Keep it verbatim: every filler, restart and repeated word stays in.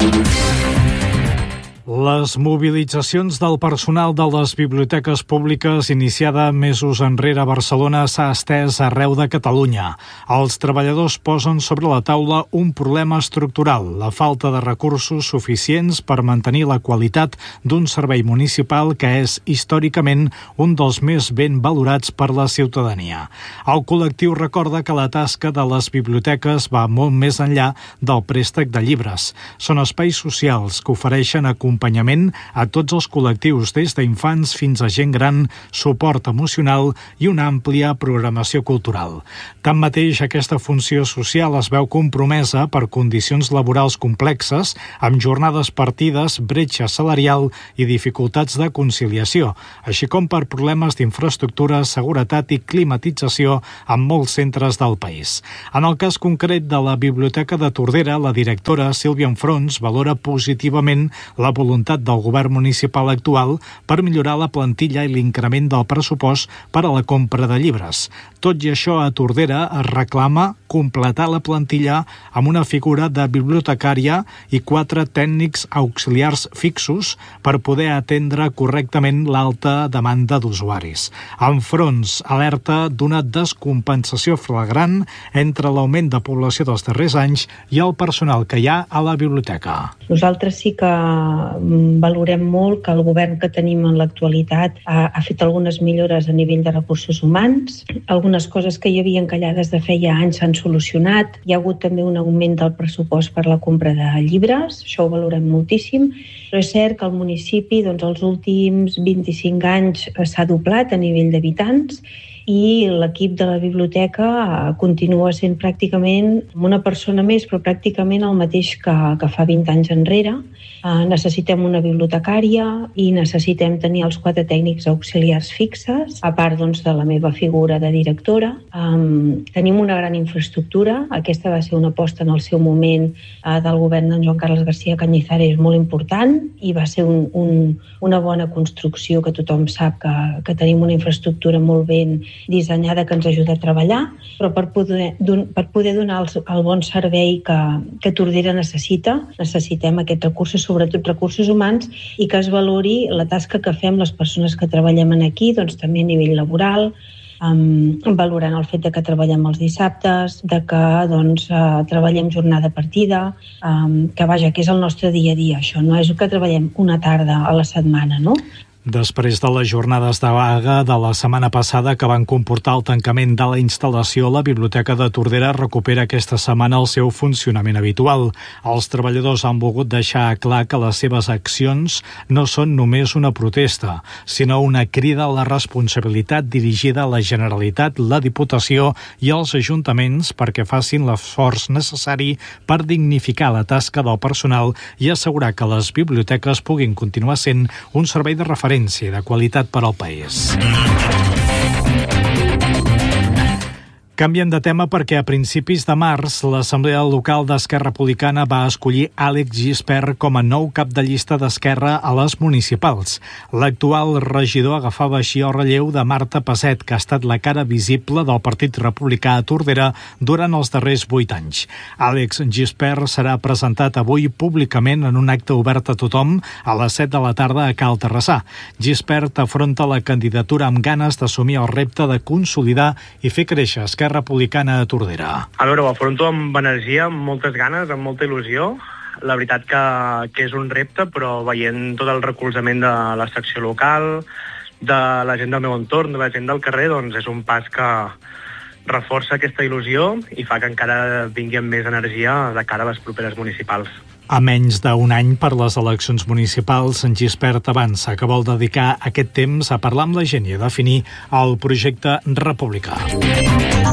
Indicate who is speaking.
Speaker 1: Les mobilitzacions del personal de les biblioteques públiques iniciada mesos enrere a Barcelona s'ha estès arreu de Catalunya. Els treballadors posen sobre la taula un problema estructural, la falta de recursos suficients per mantenir la qualitat d'un servei municipal que és històricament un dels més ben valorats per la ciutadania. El col·lectiu recorda que la tasca de les biblioteques va molt més enllà del préstec de llibres. Són espais socials que ofereixen acompanyament a tots els col·lectius, des d'infants fins a gent gran, suport emocional i una àmplia programació cultural. Tanmateix, aquesta funció social es veu compromesa per condicions laborals complexes, amb jornades partides, bretxa salarial i dificultats de conciliació, així com per problemes d'infraestructura, seguretat i climatització en molts centres del país. En el cas concret de la Biblioteca de Tordera, la directora Sílvia Enfrons valora positivament la voluntat del govern municipal actual per millorar la plantilla i l'increment del pressupost per a la compra de llibres. Tot i això, a Tordera es reclama completar la plantilla amb una figura de bibliotecària i quatre tècnics auxiliars fixos per poder atendre correctament l'alta demanda d'usuaris. Enfrons alerta d'una descompensació flagrant entre l'augment de població dels darrers anys i el personal que hi ha a la biblioteca.
Speaker 2: Nosaltres sí que valorem molt que el govern que tenim en l'actualitat ha, ha fet algunes millores a nivell de recursos humans. Algunes coses que hi havia encallades de feia anys s'han solucionat. Hi ha hagut també un augment del pressupost per la compra de llibres, això ho valorem moltíssim, però és cert que el municipi doncs, els últims vint-i-cinc anys s'ha doblat a nivell d'habitants i l'equip de la biblioteca continua sent pràcticament una persona més, però pràcticament el mateix que, que fa vint anys enrere. Uh, necessitem una bibliotecària i necessitem tenir els quatre tècnics auxiliars fixes, a part doncs, de la meva figura de directora. Um, tenim una gran infraestructura, aquesta va ser una aposta en el seu moment uh, del govern d'en Joan Carles García Cañizares molt important i va ser un, un, una bona construcció que tothom sap que, que tenim una infraestructura molt ben dissenyada que ens ajuda a treballar, però per poder, per poder donar el, el bon servei que, que Tordera necessita, necessitem aquests recursos, sobretot recursos humans, i que es valori la tasca que fem les persones que treballem aquí, doncs també a nivell laboral, um, valorant el fet de que treballem els dissabtes, de que doncs, uh, treballem jornada partida, um, que vaja, que és el nostre dia a dia, això no és que treballem una tarda a la setmana, no?
Speaker 1: Després de les jornades de vaga de la setmana passada que van comportar el tancament de la instal·lació, la Biblioteca de Tordera recupera aquesta setmana el seu funcionament habitual. Els treballadors han volgut deixar clar que les seves accions no són només una protesta, sinó una crida a la responsabilitat dirigida a la Generalitat, la Diputació i els ajuntaments perquè facin l'esforç necessari per dignificar la tasca del personal i assegurar que les biblioteques puguin continuar sent un servei de referència de qualitat per al país. Canviem de tema perquè a principis de març l'Assemblea Local d'Esquerra Republicana va escollir Àlex Gispert com a nou cap de llista d'Esquerra a les municipals. L'actual regidor agafava així el relleu de Marta Passet, que ha estat la cara visible del Partit Republicà a Tordera durant els darrers vuit anys. Àlex Gispert serà presentat avui públicament en un acte obert a tothom a les set de la tarda a Cal Terrassà. Gispert afronta la candidatura amb ganes d'assumir el repte de consolidar i fer créixer Esquerra Republicana a Tordera.
Speaker 3: A veure, ho afronto amb energia, amb moltes ganes, amb molta il·lusió. La veritat que, que és un repte, però veient tot el recolzament de la secció local, de la gent del meu entorn, de la gent del carrer, doncs és un pas que reforça aquesta il·lusió i fa que encara vingui amb més energia de cara a les properes municipals.
Speaker 1: A menys d'un any per les eleccions municipals, en Gispert avança que vol dedicar aquest temps a parlar amb la gent i a definir el projecte republicà.